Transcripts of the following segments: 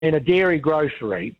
in a dairy grocery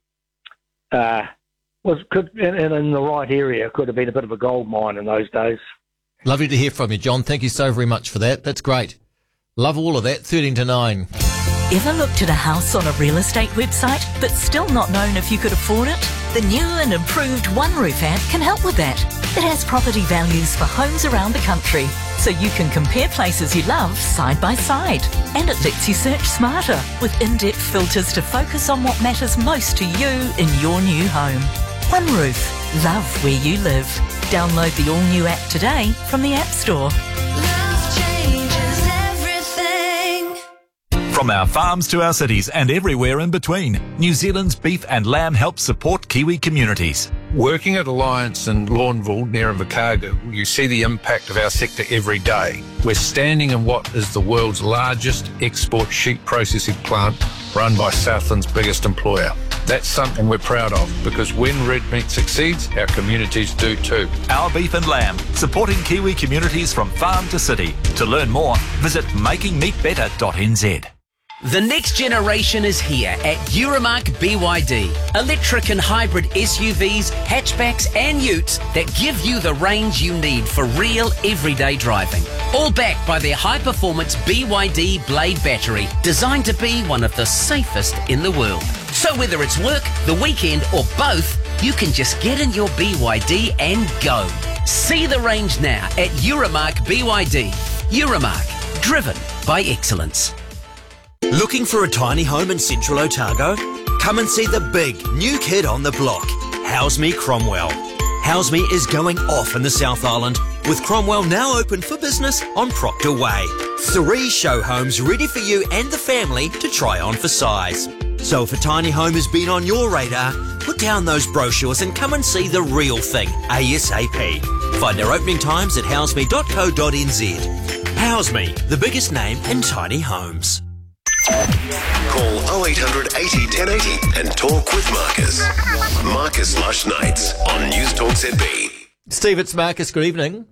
in the right area could have been a bit of a gold mine in those days. Lovely to hear from you, John. Thank you so very much for that. That's great. Love all of that. 13 to 9. Ever looked at a house on a real estate website but still not known if you could afford it? The new and improved One Roof app can help with that. It has property values for homes around the country, so you can compare places you love side by side. And it lets you search smarter with in-depth filters to focus on what matters most to you in your new home. One Roof. Love where you live. Download the all-new app today from the App Store. Love changes everything. From our farms to our cities and everywhere in between, New Zealand's beef and lamb helps support Kiwi communities. Working at Alliance in Lawnville near Invercargill, you see the impact of our sector every day. We're standing in what is the world's largest export sheep processing plant run by Southland's biggest employer. That's something we're proud of, because when red meat succeeds, our communities do too. Our beef and lamb, supporting Kiwi communities from farm to city. To learn more, visit makingmeatbetter.nz. The next generation is here at Euromark BYD. Electric and hybrid SUVs, hatchbacks and utes that give you the range you need for real everyday driving. All backed by their high-performance BYD Blade battery, designed to be one of the safest in the world. So whether it's work, the weekend or both, you can just get in your BYD and go. See the range now at Euromark BYD. Euromark, driven by excellence. Looking for a tiny home in central Otago? Come and see the big new kid on the block, House Me Cromwell. House Me is going off in the South Island, with Cromwell now open for business on Proctor Way. 3 show homes ready for you and the family to try on for size. So if a tiny home has been on your radar, put down those brochures and come and see the real thing ASAP. Find our opening times at houseme.co.nz. House Me, the biggest name in tiny homes. Call 0800 80 1080 and talk with Marcus. Marcus Lush Nights on News Talk ZB. Steve, it's Marcus. Good evening.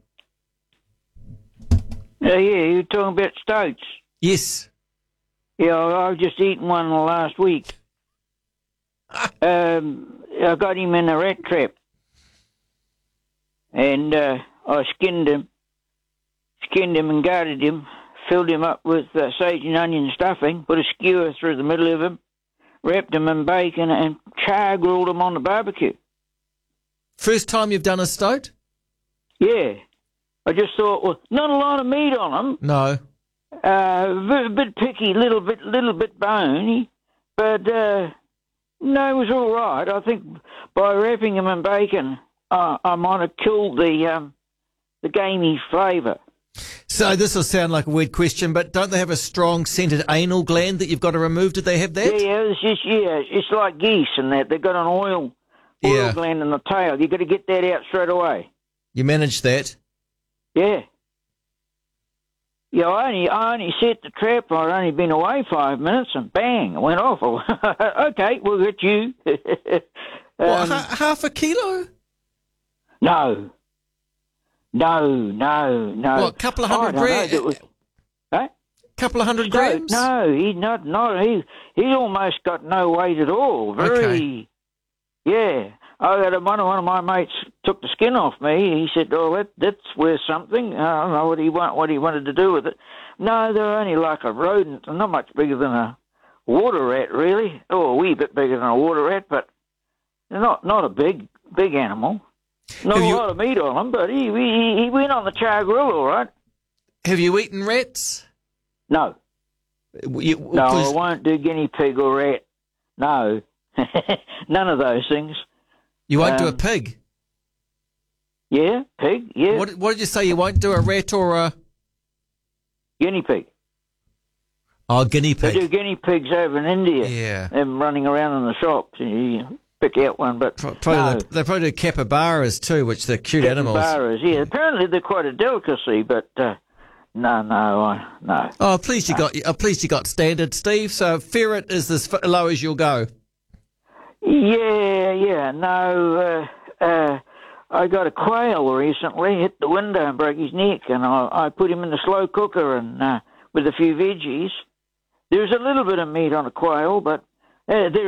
Yeah, you're talking about stoats. Yes. Yeah, I've just eaten one last week. I got him in a rat trap. And I skinned him and guarded him. Filled him up with sage and onion stuffing, put a skewer through the middle of him, wrapped him in bacon and char-grilled him on the barbecue. First time you've done a stoat? Yeah. I just thought, well, not a lot of meat on him. No. A bit picky, little bit bony, but no, it was all right. I think by wrapping him in bacon, I might have killed the gamey flavour. So this will sound like a weird question, but don't they have a strong scented anal gland that you've got to remove? Did they have that? Yeah, it's like geese and that. They've got an oil gland in the tail. You've got to get that out straight away. You managed that? Yeah. Yeah, I only set the trap. I'd only been away 5 minutes and bang, it went off. Okay, we'll get you. Half a kilo? No. What, a couple of 100 grams? Couple of 100 grams? No, he's not. He's almost got no weight at all. Very. Yeah. One of my mates took the skin off me. He said, "Oh, that's worth something." I don't know what he wanted to do with it. No, they're only like a rodent. They're not much bigger than a water rat, really. Oh, a wee bit bigger than a water rat, but they're not a big animal. Not a lot of meat on him, but he went on the char grill, all right. Have you eaten rats? No. No, I won't do guinea pig or rat. No. None of those things. You won't do a pig? Yeah, pig, yeah. What did you say? You won't do a rat or a... Guinea pig. Oh, guinea pig. They do guinea pigs over in India. Yeah. Them running around in the shops. You pick out one, but they probably do capybaras too, which they're cute animals. Capybaras, yeah. Apparently they're quite a delicacy, but no. Oh, pleased you got standard, Steve. So ferret is as low as you'll go. Yeah. No, I got a quail recently, hit the window and broke his neck, and I put him in the slow cooker and with a few veggies. There's a little bit of meat on a quail, but There